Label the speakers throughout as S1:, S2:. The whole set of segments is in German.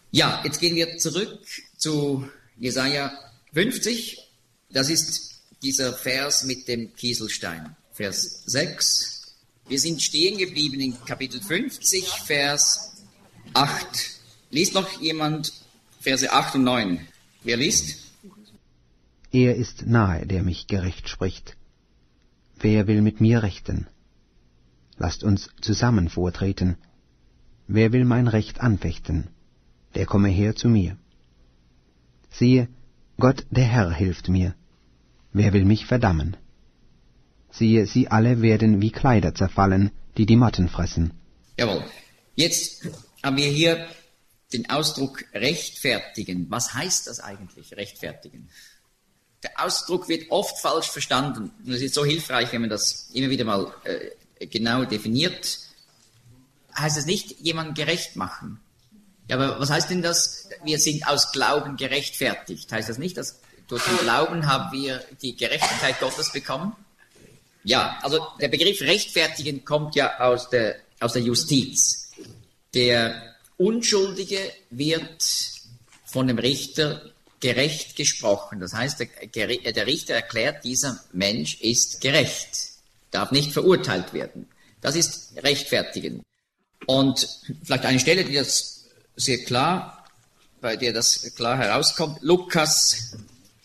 S1: Ja, jetzt gehen wir zurück zu Jesaja 50. Das ist dieser Vers mit dem Kieselstein, Vers 6. Wir sind stehen geblieben in Kapitel 50, Vers 8. Liest noch jemand Verse 8 und 9? Wer liest?
S2: Er ist nahe, der mich gerecht spricht. Wer will mit mir rechten? Lasst uns zusammen vortreten. Wer will mein Recht anfechten? Der komme her zu mir. Siehe, Gott der Herr hilft mir. Wer will mich verdammen? Siehe, sie alle werden wie Kleider zerfallen, die die Motten fressen.
S1: Jawohl. Jetzt haben wir hier den Ausdruck rechtfertigen. Was heißt das eigentlich, rechtfertigen? Der Ausdruck wird oft falsch verstanden. Und es ist so hilfreich, wenn man das immer wieder mal genau definiert. Heißt es nicht, jemanden gerecht machen? Ja, aber was heißt denn das? Wir sind aus Glauben gerechtfertigt. Heißt das nicht, dass durch den Glauben haben wir die Gerechtigkeit Gottes bekommen? Ja, also der Begriff rechtfertigen kommt ja aus der Justiz. Der Unschuldige wird von dem Richter gerecht gesprochen. Das heißt, der Richter erklärt, dieser Mensch ist gerecht, darf nicht verurteilt werden. Das ist rechtfertigen. Und vielleicht eine Stelle, die das sehr klar, bei der das klar herauskommt, Lukas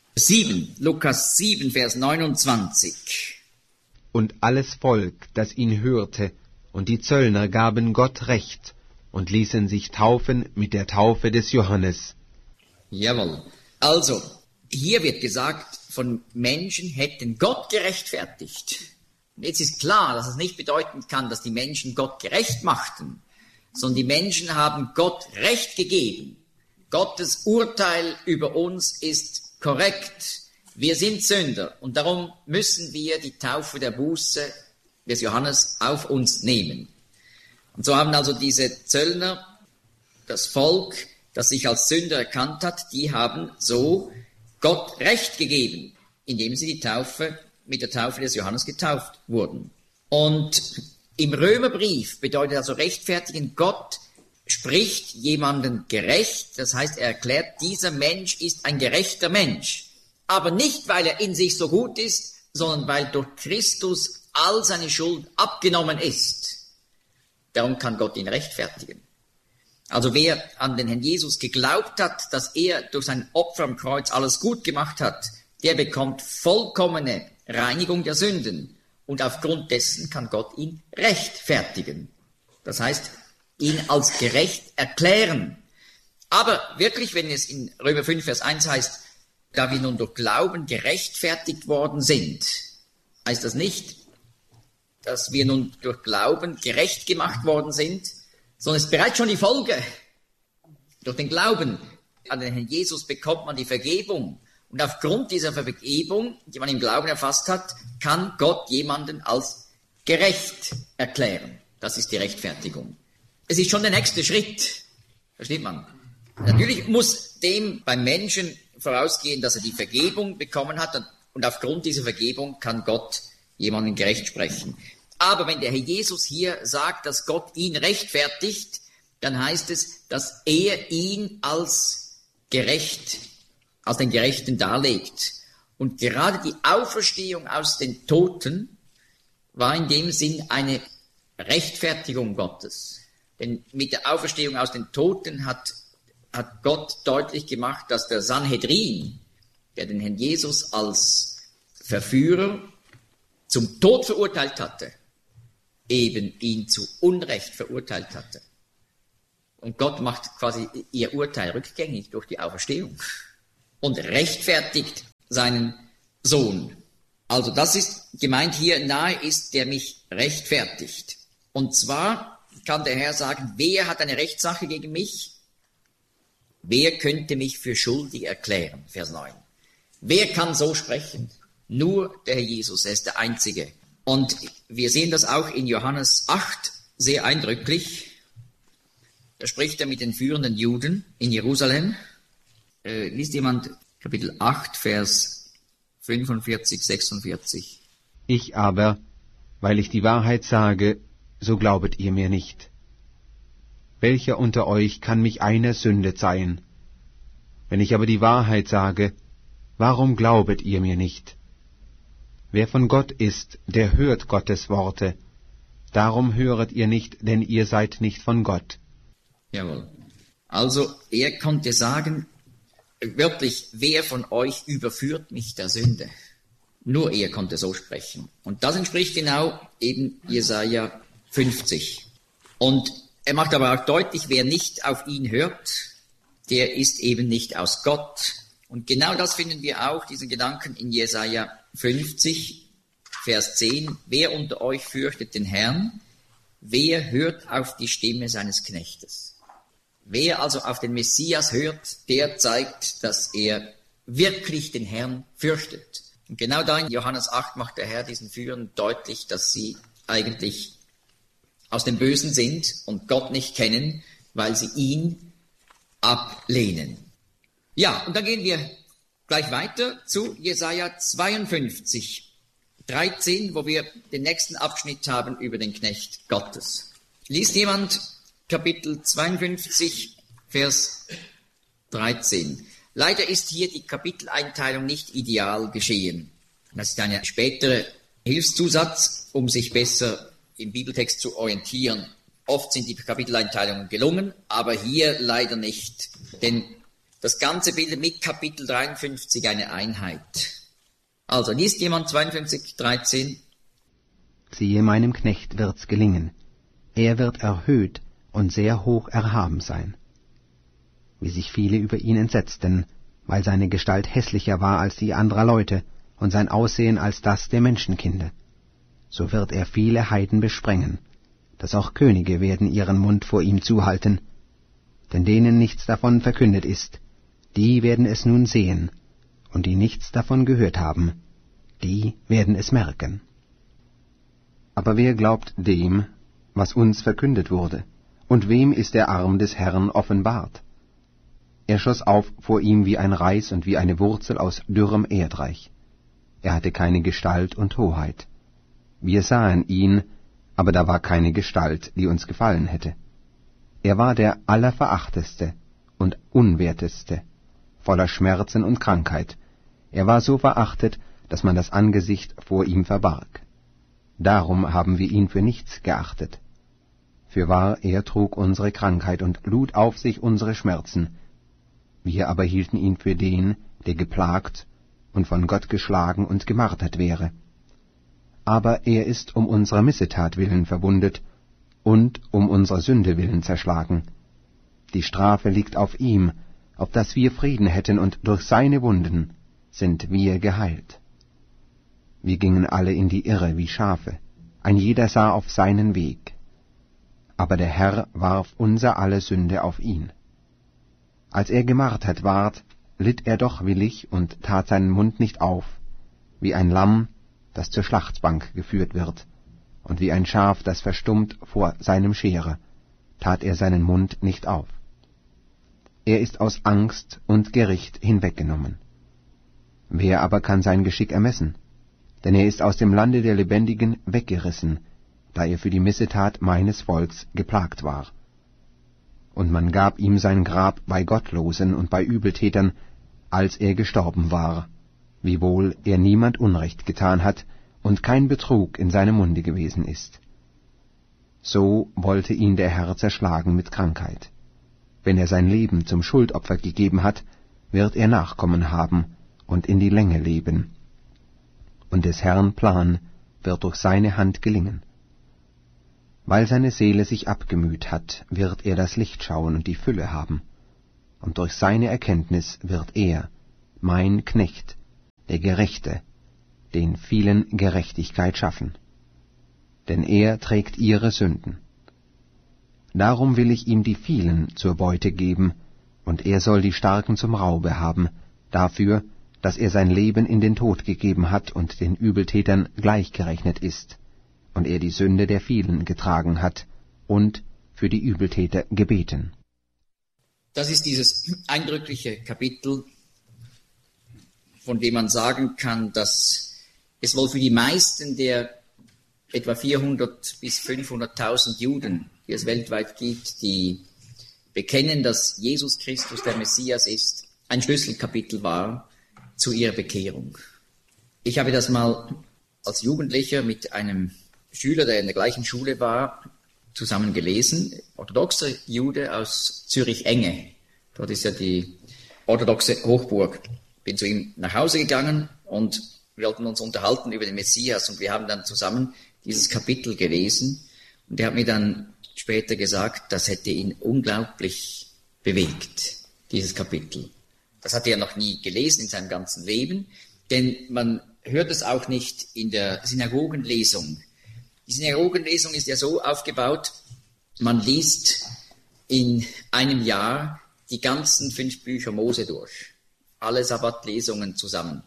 S1: 7, Vers 29.
S2: Und alles Volk, das ihn hörte, und die Zöllner gaben Gott Recht und ließen sich taufen mit der Taufe des Johannes.
S1: Jawohl. Also, hier wird gesagt, von Menschen hätten Gott gerechtfertigt. Und jetzt ist klar, dass es nicht bedeuten kann, dass die Menschen Gott gerecht machten, sondern die Menschen haben Gott Recht gegeben. Gottes Urteil über uns ist korrekt. Wir sind Sünder und darum müssen wir die Taufe der Buße des Johannes auf uns nehmen. Und so haben also diese Zöllner, das Volk, das sich als Sünder erkannt hat, die haben so Gott Recht gegeben, indem sie mit der Taufe des Johannes getauft wurden. Und im Römerbrief bedeutet also rechtfertigen, Gott spricht jemanden gerecht, das heißt, er erklärt, dieser Mensch ist ein gerechter Mensch. Aber nicht, weil er in sich so gut ist, sondern weil durch Christus all seine Schuld abgenommen ist. Darum kann Gott ihn rechtfertigen. Also wer an den Herrn Jesus geglaubt hat, dass er durch sein Opfer am Kreuz alles gut gemacht hat, der bekommt vollkommene Reinigung der Sünden. Und aufgrund dessen kann Gott ihn rechtfertigen. Das heißt, ihn als gerecht erklären. Aber wirklich, wenn es in Römer 5, Vers 1 heißt, da wir nun durch Glauben gerechtfertigt worden sind, heißt das nicht, dass wir nun durch Glauben gerecht gemacht worden sind, sondern es ist bereits schon die Folge. Durch den Glauben an den Herrn Jesus bekommt man die Vergebung. Und aufgrund dieser Vergebung, die man im Glauben erfasst hat, kann Gott jemanden als gerecht erklären. Das ist die Rechtfertigung. Es ist schon der nächste Schritt. Versteht man? Natürlich muss dem beim Menschen vorausgehen, dass er die Vergebung bekommen hat und aufgrund dieser Vergebung kann Gott jemanden gerecht sprechen. Aber wenn der Herr Jesus hier sagt, dass Gott ihn rechtfertigt, dann heißt es, dass er ihn als den Gerechten darlegt. Und gerade die Auferstehung aus den Toten war in dem Sinn eine Rechtfertigung Gottes. Denn mit der Auferstehung aus den Toten hat Gott deutlich gemacht, dass der Sanhedrin, der den Herrn Jesus als Verführer zum Tod verurteilt hatte, eben ihn zu Unrecht verurteilt hatte. Und Gott macht quasi ihr Urteil rückgängig durch die Auferstehung und rechtfertigt seinen Sohn. Also das ist gemeint hier, nahe ist, der mich rechtfertigt. Und zwar kann der Herr sagen, wer hat eine Rechtssache gegen mich? Wer könnte mich für schuldig erklären? Vers 9. Wer kann so sprechen? Nur der Herr Jesus, er ist der Einzige. Und wir sehen das auch in Johannes 8 sehr eindrücklich. Da spricht er mit den führenden Juden in Jerusalem. Liest jemand Kapitel 8, Vers 45, 46.
S2: Ich aber, weil ich die Wahrheit sage, so glaubet ihr mir nicht. welcher unter euch kann mich einer Sünde zeihen? Wenn ich aber die Wahrheit sage, warum glaubet ihr mir nicht? Wer von Gott ist, der hört Gottes Worte. Darum höret ihr nicht, denn ihr seid nicht von Gott.
S1: Jawohl. Also, er konnte sagen, wörtlich, wer von euch überführt mich der Sünde? Nur er konnte so sprechen. Und das entspricht genau eben Jesaja 50. Und er macht aber auch deutlich, wer nicht auf ihn hört, der ist eben nicht aus Gott. Und genau das finden wir auch, diesen Gedanken in Jesaja 50, Vers 10. Wer unter euch fürchtet den Herrn? Wer hört auf die Stimme seines Knechtes? Wer also auf den Messias hört, der zeigt, dass er wirklich den Herrn fürchtet. Und genau da in Johannes 8 macht der Herr diesen Führern deutlich, dass sie eigentlich aus dem Bösen sind und Gott nicht kennen, weil sie ihn ablehnen. Ja, und dann gehen wir gleich weiter zu Jesaja 52, 13, wo wir den nächsten Abschnitt haben über den Knecht Gottes. Liest jemand Kapitel 52, Vers 13. Leider ist hier die Kapiteleinteilung nicht ideal geschehen. Das ist ein späterer Hilfszusatz, um sich besser im Bibeltext zu orientieren. Oft sind die Kapiteleinteilungen gelungen, aber hier leider nicht. Denn das Ganze bildet mit Kapitel 53 eine Einheit. Also, liest jemand 52, 13?
S2: Siehe, meinem Knecht wird's gelingen. Er wird erhöht und sehr hoch erhaben sein. Wie sich viele über ihn entsetzten, weil seine Gestalt hässlicher war als die anderer Leute und sein Aussehen als das der Menschenkinder. So wird er viele Heiden besprengen, dass auch Könige werden ihren Mund vor ihm zuhalten. Denn denen nichts davon verkündet ist, die werden es nun sehen, und die nichts davon gehört haben, die werden es merken. Aber wer glaubt dem, was uns verkündet wurde, und wem ist der Arm des Herrn offenbart? Er schoss auf vor ihm wie ein Reis und wie eine Wurzel aus dürrem Erdreich. Er hatte keine Gestalt und Hoheit. Wir sahen ihn, aber da war keine Gestalt, die uns gefallen hätte. Er war der Allerverachteste und Unwerteste, voller Schmerzen und Krankheit. Er war so verachtet, dass man das Angesicht vor ihm verbarg. Darum haben wir ihn für nichts geachtet. Fürwahr, er trug unsere Krankheit und lud auf sich unsere Schmerzen. Wir aber hielten ihn für den, der geplagt und von Gott geschlagen und gemartert wäre. Aber er ist um unserer Missetat willen verwundet und um unserer Sünde willen zerschlagen. Die Strafe liegt auf ihm, auf dass wir Frieden hätten, und durch seine Wunden sind wir geheilt. Wir gingen alle in die Irre wie Schafe, ein jeder sah auf seinen Weg. Aber der Herr warf unser alle Sünde auf ihn. Als er gemartert ward, litt er doch willig und tat seinen Mund nicht auf, wie ein Lamm, das zur Schlachtbank geführt wird, und wie ein Schaf, das verstummt vor seinem Scherer, tat er seinen Mund nicht auf. Er ist aus Angst und Gericht hinweggenommen. Wer aber kann sein Geschick ermessen? Denn er ist aus dem Lande der Lebendigen weggerissen, da er für die Missetat meines Volks geplagt war. Und man gab ihm sein Grab bei Gottlosen und bei Übeltätern, als er gestorben war, wiewohl er niemand Unrecht getan hat und kein Betrug in seinem Munde gewesen ist. So wollte ihn der Herr zerschlagen mit Krankheit. Wenn er sein Leben zum Schuldopfer gegeben hat, wird er Nachkommen haben und in die Länge leben. Und des Herrn Plan wird durch seine Hand gelingen. Weil seine Seele sich abgemüht hat, wird er das Licht schauen und die Fülle haben. Und durch seine Erkenntnis wird er, mein Knecht, der Gerechte, den vielen Gerechtigkeit schaffen. Denn er trägt ihre Sünden. Darum will ich ihm die vielen zur Beute geben, und er soll die Starken zum Raube haben, dafür, dass er sein Leben in den Tod gegeben hat und den Übeltätern gleichgerechnet ist, und er die Sünde der vielen getragen hat und für die Übeltäter gebeten.
S1: Das ist dieses eindrückliche Kapitel, von dem man sagen kann, dass es wohl für die meisten der etwa 400 bis 500.000 Juden, die es weltweit gibt, die bekennen, dass Jesus Christus der Messias ist, ein Schlüsselkapitel war zu ihrer Bekehrung. Ich habe das mal als Jugendlicher mit einem Schüler, der in der gleichen Schule war, zusammen gelesen. Orthodoxer Jude aus Zürich-Enge. Dort ist ja die orthodoxe Hochburg. Bin zu ihm nach Hause gegangen und wir wollten uns unterhalten über den Messias und wir haben dann zusammen dieses Kapitel gelesen und er hat mir dann später gesagt, das hätte ihn unglaublich bewegt, dieses Kapitel. Das hatte er noch nie gelesen in seinem ganzen Leben, denn man hört es auch nicht in der Synagogenlesung. Die Synagogenlesung ist ja so aufgebaut, man liest in einem Jahr die ganzen 5 Bücher Mose durch, alle Sabbatlesungen zusammen.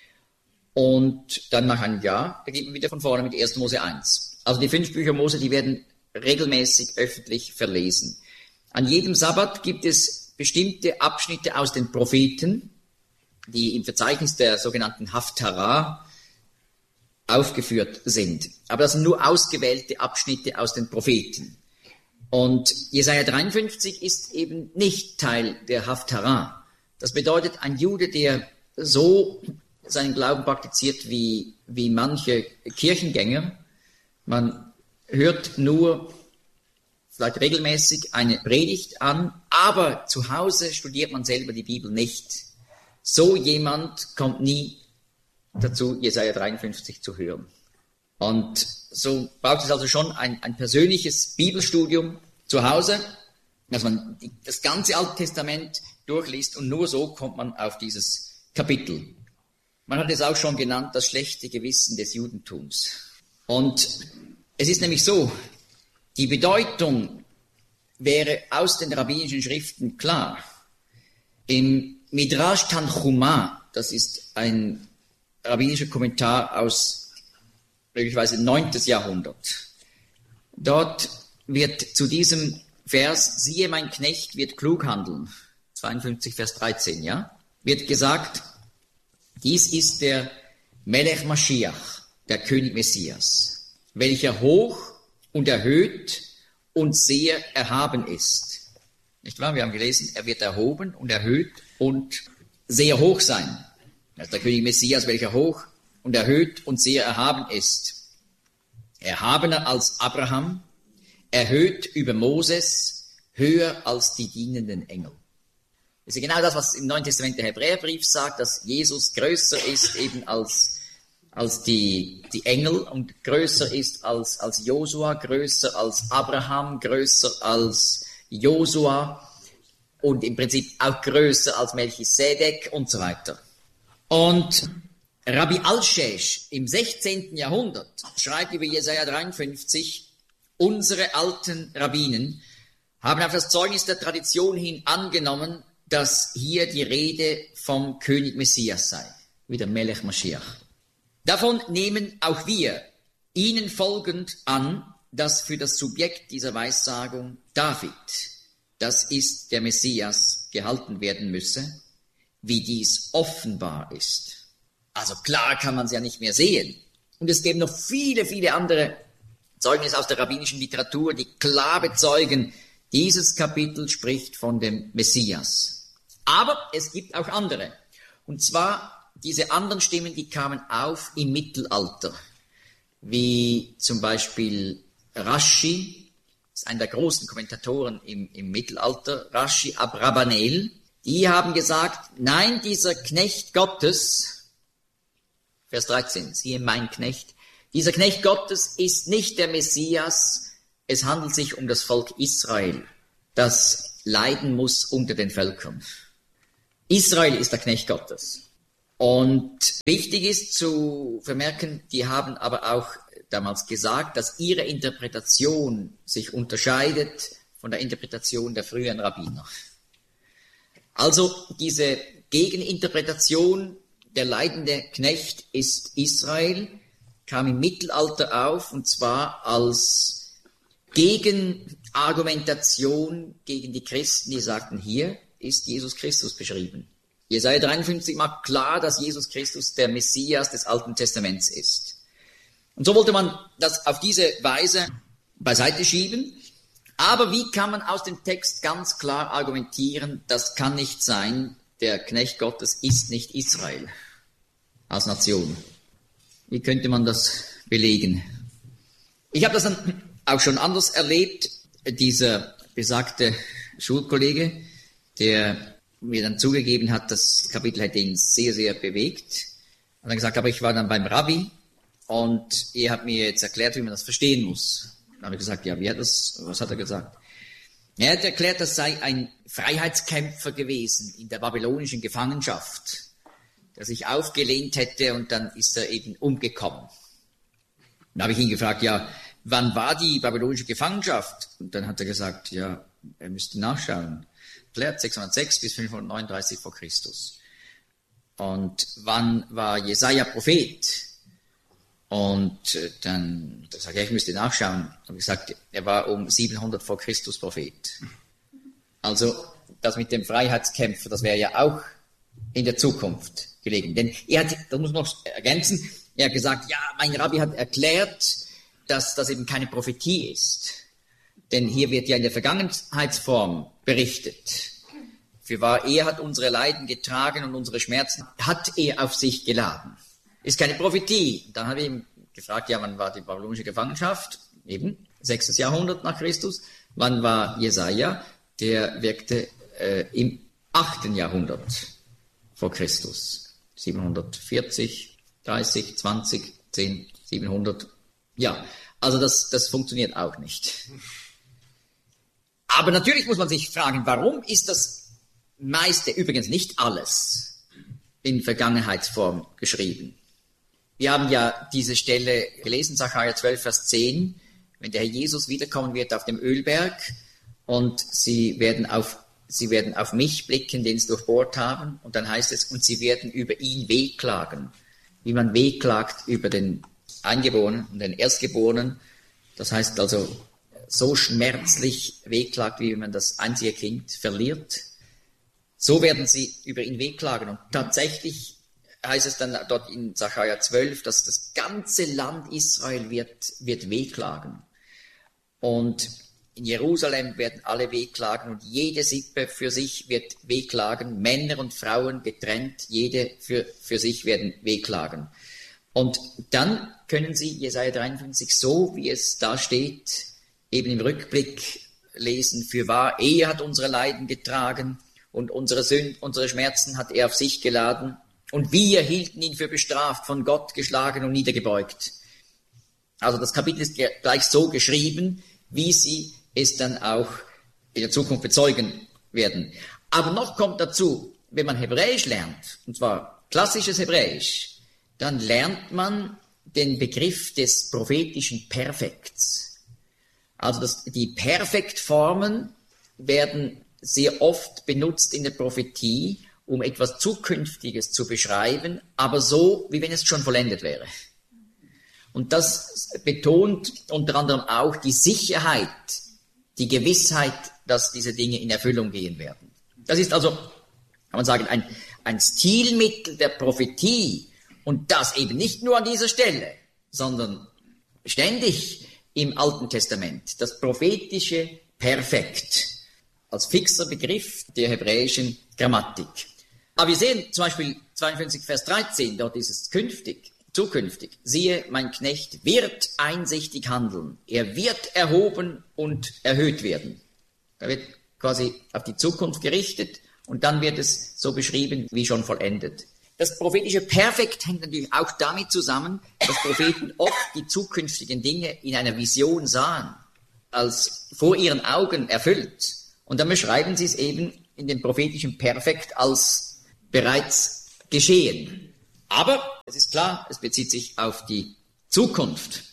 S1: Und dann nach einem Jahr beginnt man wieder von vorne mit 1. Mose 1. Also die 5 Bücher Mose, die werden regelmäßig öffentlich verlesen. An jedem Sabbat gibt es bestimmte Abschnitte aus den Propheten, die im Verzeichnis der sogenannten Haftarah aufgeführt sind. Aber das sind nur ausgewählte Abschnitte aus den Propheten. Und Jesaja 53 ist eben nicht Teil der Haftarah. Das bedeutet, ein Jude, der so seinen Glauben praktiziert wie manche Kirchengänger, man hört nur vielleicht regelmäßig eine Predigt an, aber zu Hause studiert man selber die Bibel nicht. So jemand kommt nie dazu, Jesaja 53 zu hören. Und so braucht es also schon ein persönliches Bibelstudium zu Hause, dass man das ganze Alte Testament durchliest und nur so kommt man auf dieses Kapitel. Man hat es auch schon genannt, das schlechte Gewissen des Judentums. Und es ist nämlich so, die Bedeutung wäre aus den rabbinischen Schriften klar. Im Midrash Tanchuma, das ist ein rabbinischer Kommentar aus möglicherweise 9. Jahrhundert. Dort wird zu diesem Vers, siehe mein Knecht wird klug handeln, 52 Vers 13, ja, wird gesagt, dies ist der Melech Mashiach, der König Messias, welcher hoch und erhöht und sehr erhaben ist. Nicht wahr? Wir haben gelesen, er wird erhoben und erhöht und sehr hoch sein. Das ist der König Messias, welcher hoch und erhöht und sehr erhaben ist. Erhabener als Abraham, erhöht über Moses, höher als die dienenden Engel. Das ist genau das, was im Neuen Testament der Hebräerbrief sagt, dass Jesus größer ist eben als die Engel und größer ist als Josua, größer als Abraham, größer als Josua und im Prinzip auch größer als Melchisedek und so weiter. Und Rabbi Alshesh im 16. Jahrhundert schreibt über Jesaja 53, unsere alten Rabbinen haben auf das Zeugnis der Tradition hin angenommen, dass hier die Rede vom König Messias sei, wie der Melech Mashiach. Davon nehmen auch wir ihnen folgend an, dass für das Subjekt dieser Weissagung David, das ist der Messias, gehalten werden müsse, wie dies offenbar ist. Also klar kann man es ja nicht mehr sehen. Und es gäbe noch viele, viele andere Zeugnisse aus der rabbinischen Literatur, die klar bezeugen, dieses Kapitel spricht von dem Messias. Aber es gibt auch andere. Und zwar diese anderen Stimmen, die kamen auf im Mittelalter. Wie zum Beispiel Rashi, das ist einer der großen Kommentatoren im Mittelalter, Rashi Abrabanel. Die haben gesagt, nein, dieser Knecht Gottes, Vers 13, siehe mein Knecht, dieser Knecht Gottes ist nicht der Messias, es handelt sich um das Volk Israel, das leiden muss unter den Völkern. Israel ist der Knecht Gottes. Und wichtig ist zu vermerken, die haben aber auch damals gesagt, dass ihre Interpretation sich unterscheidet von der Interpretation der früheren Rabbiner. Also diese Gegeninterpretation, der leidende Knecht ist Israel, kam im Mittelalter auf, und zwar als Gegenargumentation gegen die Christen, die sagten, hier ist Jesus Christus beschrieben. Jesaja 53 macht klar, dass Jesus Christus der Messias des Alten Testaments ist. Und so wollte man das auf diese Weise beiseite schieben. Aber wie kann man aus dem Text ganz klar argumentieren, das kann nicht sein, der Knecht Gottes ist nicht Israel als Nation? Wie könnte man das belegen? Ich habe das dann auch schon anders erlebt. Dieser besagte Schulkollege, der mir dann zugegeben hat, das Kapitel hätte ihn sehr, sehr bewegt, hat dann gesagt, aber ich war dann beim Rabbi und er hat mir jetzt erklärt, wie man das verstehen muss. Dann habe ich gesagt, ja, was hat er gesagt? Er hat erklärt, das sei ein Freiheitskämpfer gewesen in der babylonischen Gefangenschaft, der sich aufgelehnt hätte und dann ist er eben umgekommen. Dann habe ich ihn gefragt, ja, wann war die babylonische Gefangenschaft? Und dann hat er gesagt, ja, er müsste nachschauen. Erklärt 606 bis 539 vor Christus. Und wann war Jesaja Prophet? Und dann sage ich, ich müsste nachschauen. Habe ich gesagt, er war um 700 vor Christus Prophet. Also das mit dem Freiheitskämpfer, das wäre ja auch in der Zukunft gelegen. Denn er hat, das muss man noch ergänzen, er hat gesagt, ja, mein Rabbi hat erklärt, dass das eben keine Prophetie ist. Denn hier wird ja in der Vergangenheitsform berichtet. Fürwahr, er hat unsere Leiden getragen und unsere Schmerzen hat er auf sich geladen. Ist keine Prophetie. Dann habe ich ihn gefragt, ja, wann war die babylonische Gefangenschaft? Eben, 6. Jahrhundert nach Christus. Wann war Jesaja? Der wirkte im 8. Jahrhundert vor Christus. 740, 30, 20, 10, 700. Ja, also das funktioniert auch nicht. Aber natürlich muss man sich fragen, warum ist das meiste, übrigens nicht alles, in Vergangenheitsform geschrieben? Wir haben ja diese Stelle gelesen, Sacharja 12, Vers 10, wenn der Herr Jesus wiederkommen wird auf dem Ölberg und sie werden auf mich blicken, den sie durchbohrt haben, und dann heißt es, und sie werden über ihn wehklagen. Wie man wehklagt über den Eingeborenen und den Erstgeborenen, das heißt also so schmerzlich wehklagt, wie wenn man das einzige Kind verliert. So werden sie über ihn wehklagen. Und tatsächlich heißt es dann dort in Sacharja 12, dass das ganze Land Israel wird wehklagen. Und in Jerusalem werden alle wehklagen und jede Sippe für sich wird wehklagen. Männer und Frauen getrennt, jede für sich werden wehklagen. Und dann können Sie Jesaja 53 so, wie es da steht, eben im Rückblick lesen. Fürwahr, er hat unsere Leiden getragen und unsere Sünden, unsere Schmerzen hat er auf sich geladen. Und wir hielten ihn für bestraft, von Gott geschlagen und niedergebeugt. Also das Kapitel ist gleich so geschrieben, wie Sie es dann auch in der Zukunft bezeugen werden. Aber noch kommt dazu, wenn man Hebräisch lernt, und zwar klassisches Hebräisch, dann lernt man den Begriff des prophetischen Perfekts. Also die Perfektformen werden sehr oft benutzt in der Prophetie, um etwas Zukünftiges zu beschreiben, aber so, wie wenn es schon vollendet wäre. Und das betont unter anderem auch die Sicherheit, die Gewissheit, dass diese Dinge in Erfüllung gehen werden. Das ist also, kann man sagen, ein Stilmittel der Prophetie, und das eben nicht nur an dieser Stelle, sondern ständig im Alten Testament. Das prophetische Perfekt als fixer Begriff der hebräischen Grammatik. Aber wir sehen zum Beispiel 52 Vers 13, dort ist es zukünftig. Siehe, mein Knecht wird einsichtig handeln. Er wird erhoben und erhöht werden. Da wird quasi auf die Zukunft gerichtet und dann wird es so beschrieben wie schon vollendet. Das prophetische Perfekt hängt natürlich auch damit zusammen, dass Propheten oft die zukünftigen Dinge in einer Vision sahen, als vor ihren Augen erfüllt. Und dann beschreiben sie es eben in dem prophetischen Perfekt als bereits geschehen. Aber es ist klar, es bezieht sich auf die Zukunft.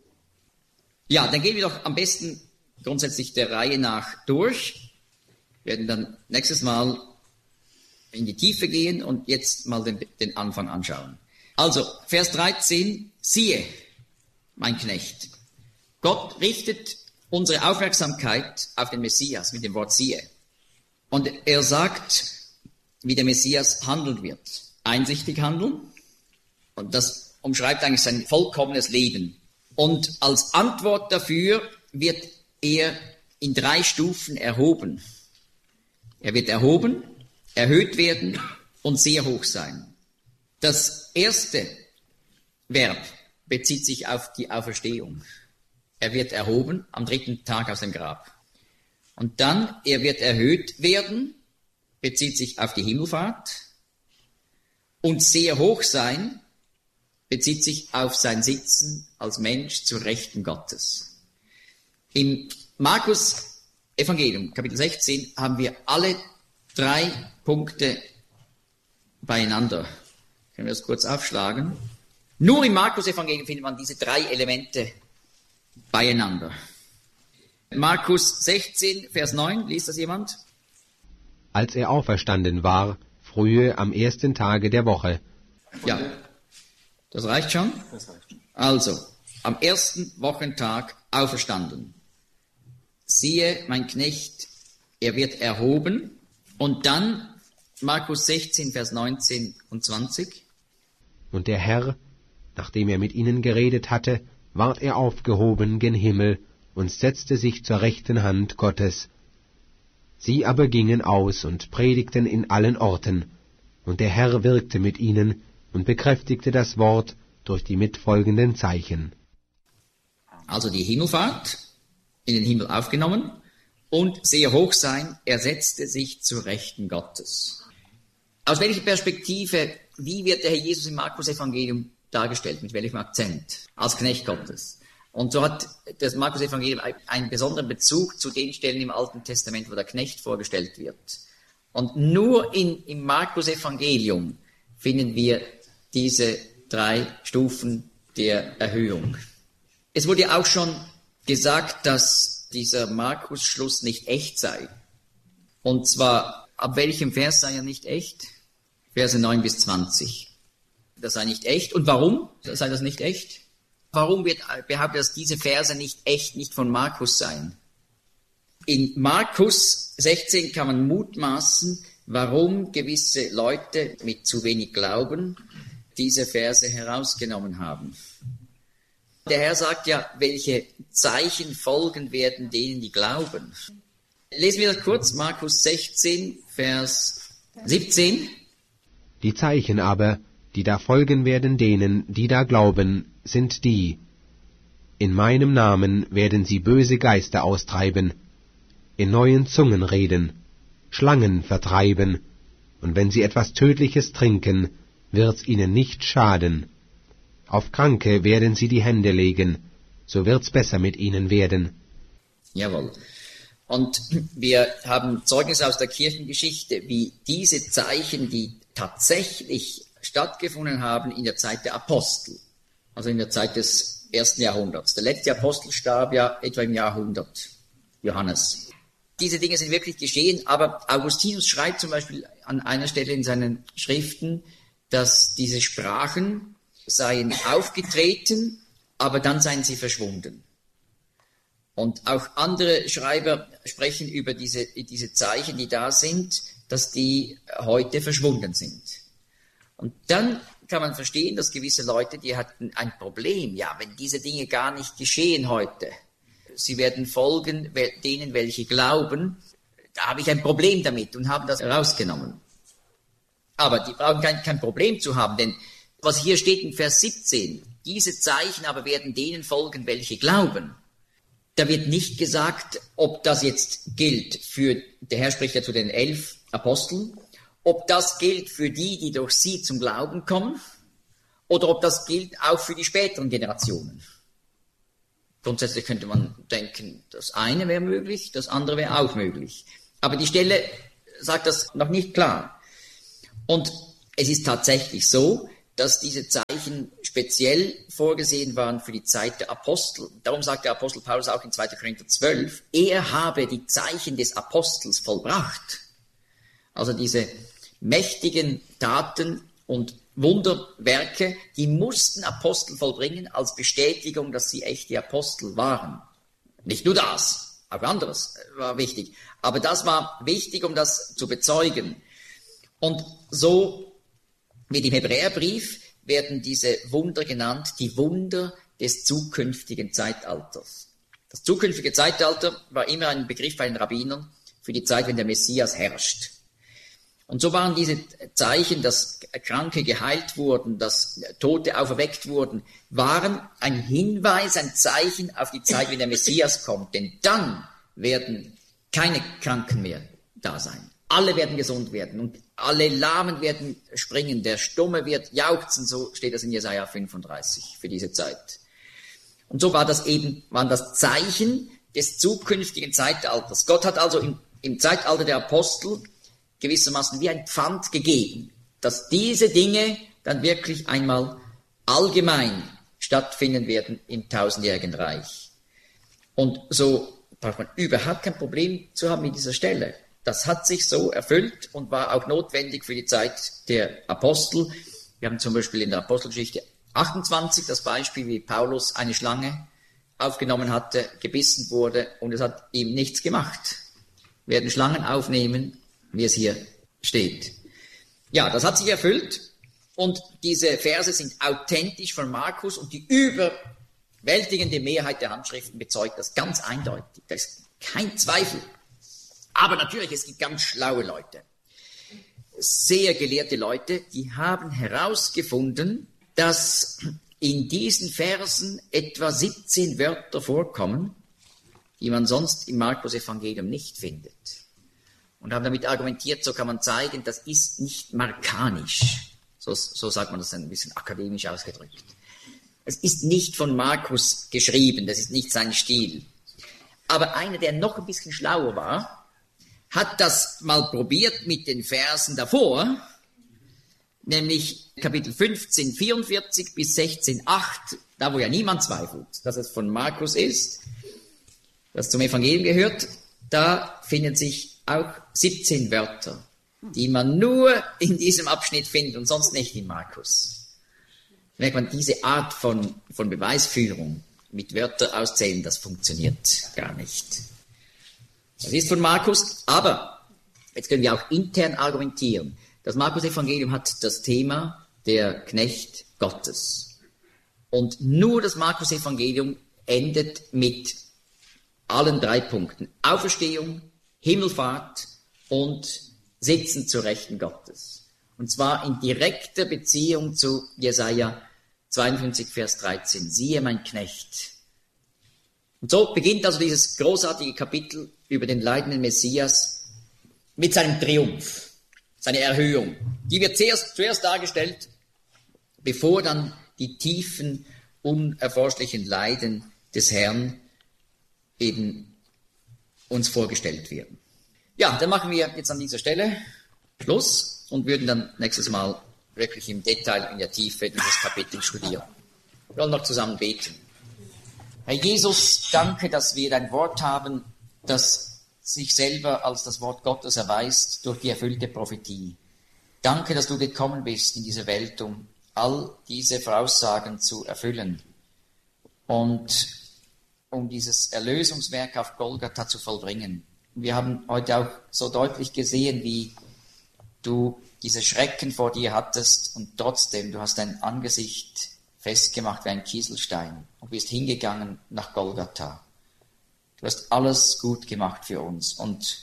S1: Ja, dann gehen wir doch am besten grundsätzlich der Reihe nach durch. Wir werden dann nächstes Mal in die Tiefe gehen und jetzt mal den Anfang anschauen. Also, Vers 13, siehe, mein Knecht. Gott richtet unsere Aufmerksamkeit auf den Messias mit dem Wort siehe. Und er sagt, wie der Messias handeln wird. Einsichtig handeln. Und das umschreibt eigentlich sein vollkommenes Leben. Und als Antwort dafür wird er in 3 Stufen erhoben. Er wird erhoben, erhöht werden und sehr hoch sein. Das erste Verb bezieht sich auf die Auferstehung. Er wird erhoben am 3. Tag aus dem Grab. Und dann, er wird erhöht werden, bezieht sich auf die Himmelfahrt. Und sehr hoch sein, bezieht sich auf sein Sitzen als Mensch zur Rechten Gottes. Im Markus Evangelium, Kapitel 16, haben wir alle 3 Punkte beieinander. Können wir das kurz aufschlagen? Nur im Markus Evangelium findet man diese 3 Elemente beieinander. Markus 16, Vers 9, liest das jemand?
S2: Als er auferstanden war, frühe am 1. Tage der Woche.
S1: Ja, das reicht schon? Also, am 1. Wochentag auferstanden. Siehe, mein Knecht, er wird erhoben. Und dann Markus 16, Vers 19 und 20.
S2: Und der Herr, nachdem er mit ihnen geredet hatte, ward er aufgehoben gen Himmel und setzte sich zur rechten Hand Gottes. Sie aber gingen aus und predigten in allen Orten, und der Herr wirkte mit ihnen und bekräftigte das Wort durch die mitfolgenden Zeichen.
S1: Also die Himmelfahrt, in den Himmel aufgenommen, und sehr hoch sein, er setzte sich zur Rechten Gottes. Aus welcher Perspektive, wie wird der Herr Jesus im Markus-Evangelium dargestellt, mit welchem Akzent? Als Knecht Gottes. Und so hat das Markus-Evangelium einen besonderen Bezug zu den Stellen im Alten Testament, wo der Knecht vorgestellt wird. Und nur im Markus-Evangelium finden wir diese 3 Stufen der Erhöhung. Es wurde ja auch schon gesagt, dass dieser Markus-Schluss nicht echt sei. Und zwar, ab welchem Vers sei er nicht echt? Verse 9 bis 20. Das sei nicht echt. Und warum sei das nicht echt? Warum wird behauptet, dass diese Verse nicht echt, nicht von Markus seien? In Markus 16 kann man mutmaßen, warum gewisse Leute mit zu wenig Glauben diese Verse herausgenommen haben. Der Herr sagt ja, welche Zeichen folgen werden denen, die glauben. Lesen wir das kurz, Markus 16, Vers 17.
S2: Die Zeichen aber, die da folgen werden denen, die da glauben, sind die: In meinem Namen werden sie böse Geister austreiben, in neuen Zungen reden, Schlangen vertreiben, und wenn sie etwas Tödliches trinken, wird's ihnen nicht schaden. Auf Kranke werden sie die Hände legen, so wird's besser mit ihnen werden.
S1: Jawohl. Und wir haben Zeugnis aus der Kirchengeschichte, wie diese Zeichen, die tatsächlich stattgefunden haben in der Zeit der Apostel, also in der Zeit des 1. Jahrhunderts. Der letzte Apostel starb ja etwa im Jahr 100, Johannes. Diese Dinge sind wirklich geschehen, aber Augustinus schreibt zum Beispiel an einer Stelle in seinen Schriften, dass diese Sprachen seien aufgetreten, aber dann seien sie verschwunden. Und auch andere Schreiber sprechen über diese Zeichen, die da sind, dass die heute verschwunden sind. Und dann kann man verstehen, dass gewisse Leute, die hatten ein Problem. Ja, wenn diese Dinge gar nicht geschehen heute, sie werden folgen denen, welche glauben, da habe ich ein Problem damit und haben das herausgenommen. Aber die brauchen kein Problem zu haben, denn was hier steht in Vers 17, diese Zeichen aber werden denen folgen, welche glauben. Da wird nicht gesagt, ob das jetzt gilt für, der Herr spricht ja zu den 11 Aposteln, ob das gilt für die, die durch sie zum Glauben kommen, oder ob das gilt auch für die späteren Generationen. Grundsätzlich könnte man denken, das eine wäre möglich, das andere wäre auch möglich. Aber die Stelle sagt das noch nicht klar. Und es ist tatsächlich so, dass diese Zeichen speziell vorgesehen waren für die Zeit der Apostel. Darum sagt der Apostel Paulus auch in 2. Korinther 12, er habe die Zeichen des Apostels vollbracht. Also diese mächtigen Taten und Wunderwerke, die mussten Apostel vollbringen als Bestätigung, dass sie echte Apostel waren. Nicht nur das, auch anderes war wichtig. Aber das war wichtig, um das zu bezeugen. Und so wie im Hebräerbrief werden diese Wunder genannt, die Wunder des zukünftigen Zeitalters. Das zukünftige Zeitalter war immer ein Begriff bei den Rabbinern für die Zeit, wenn der Messias herrscht. Und so waren diese Zeichen, dass Kranke geheilt wurden, dass Tote auferweckt wurden, waren ein Hinweis, ein Zeichen auf die Zeit, wenn der Messias kommt. Denn dann werden keine Kranken mehr da sein. Alle werden gesund werden und alle Lahmen werden springen. Der Stumme wird jauchzen, so steht das in Jesaja 35 für diese Zeit. Und so waren das Zeichen des zukünftigen Zeitalters. Gott hat also im Zeitalter der Apostel gewissermaßen wie ein Pfand gegeben, dass diese Dinge dann wirklich einmal allgemein stattfinden werden im tausendjährigen Reich. Und so braucht man überhaupt kein Problem zu haben mit dieser Stelle. Das hat sich so erfüllt und war auch notwendig für die Zeit der Apostel. Wir haben zum Beispiel in der Apostelgeschichte 28 das Beispiel, wie Paulus eine Schlange aufgenommen hatte, gebissen wurde und es hat ihm nichts gemacht. Wir werden Schlangen aufnehmen, wie es hier steht. Ja, das hat sich erfüllt und diese Verse sind authentisch von Markus und die überwältigende Mehrheit der Handschriften bezeugt das ganz eindeutig. Da ist kein Zweifel. Aber natürlich, es gibt ganz schlaue Leute, sehr gelehrte Leute, die haben herausgefunden, dass in diesen Versen etwa 17 Wörter vorkommen, die man sonst im Markus-Evangelium nicht findet. Und haben damit argumentiert, so kann man zeigen, das ist nicht markanisch. So sagt man das ein bisschen akademisch ausgedrückt. Es ist nicht von Markus geschrieben, das ist nicht sein Stil. Aber einer, der noch ein bisschen schlauer war, hat das mal probiert mit den Versen davor, nämlich Kapitel 15, 44 bis 16, 8, da wo ja niemand zweifelt, dass es von Markus ist, das zum Evangelium gehört, da finden sich auch 17 Wörter, die man nur in diesem Abschnitt findet und sonst nicht in Markus. Merkt man, diese Art von Beweisführung mit Wörtern auszählen, das funktioniert gar nicht. Das ist von Markus, aber jetzt können wir auch intern argumentieren. Das Markus-Evangelium hat das Thema der Knecht Gottes. Und nur das Markus-Evangelium endet mit allen 3 Punkten. Auferstehung, Himmelfahrt und Sitzen zur Rechten Gottes. Und zwar in direkter Beziehung zu Jesaja 52, Vers 13. Siehe mein Knecht. Und so beginnt also dieses großartige Kapitel über den leidenden Messias mit seinem Triumph, seine Erhöhung. Die wird zuerst dargestellt, bevor dann die tiefen, unerforschlichen Leiden des Herrn eben uns vorgestellt werden. Ja, dann machen wir jetzt an dieser Stelle Schluss und würden dann nächstes Mal wirklich im Detail, in der Tiefe dieses Kapitel studieren. Wir wollen noch zusammen beten. Herr Jesus, danke, dass wir dein Wort haben, das sich selber als das Wort Gottes erweist durch die erfüllte Prophetie. Danke, dass du gekommen bist in diese Welt, um all diese Voraussagen zu erfüllen und um dieses Erlösungswerk auf Golgatha zu vollbringen. Wir haben heute auch so deutlich gesehen, wie du diese Schrecken vor dir hattest und trotzdem, du hast dein Angesicht festgemacht wie ein Kieselstein und bist hingegangen nach Golgatha. Du hast alles gut gemacht für uns und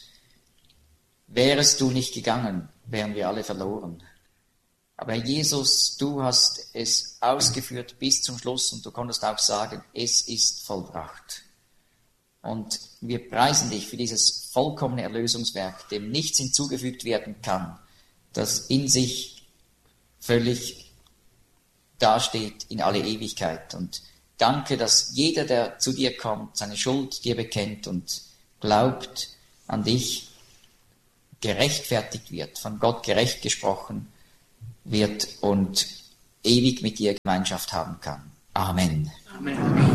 S1: wärest du nicht gegangen, wären wir alle verloren. Aber Herr Jesus, du hast es ausgeführt bis zum Schluss und du konntest auch sagen, es ist vollbracht. Und wir preisen dich für dieses vollkommene Erlösungswerk, dem nichts hinzugefügt werden kann, das in sich völlig dasteht in alle Ewigkeit. Und danke, dass jeder, der zu dir kommt, seine Schuld dir bekennt und glaubt an dich, gerechtfertigt wird, von Gott gerecht gesprochen wird und ewig mit dir Gemeinschaft haben kann. Amen. Amen.